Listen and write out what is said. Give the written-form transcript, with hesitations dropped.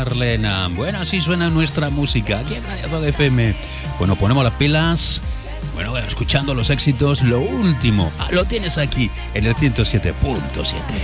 Marlena. Bueno, así suena nuestra música aquí en Radio Rock FM. Bueno, ponemos las pilas. Bueno, escuchando los éxitos, lo último. Lo tienes aquí en el 107.7.